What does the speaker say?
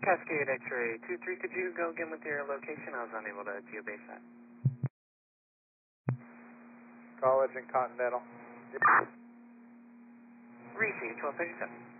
Cascade X-ray 23, could you go again with your location? I was unable to geobase that. College and Continental. Received 1237.